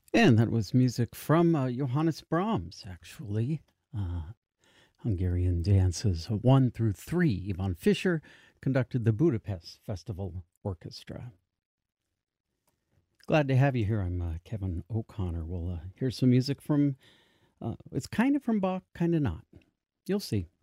And that was music from Johannes Brahms, actually. Uh, Hungarian dances 1 through 3. Ivan Fischer conducted the Budapest Festival Orchestra. Glad to have you here. I'm Kevin O'Connor. We'll hear some music from, it's kind of from Bach, kind of not. You'll see.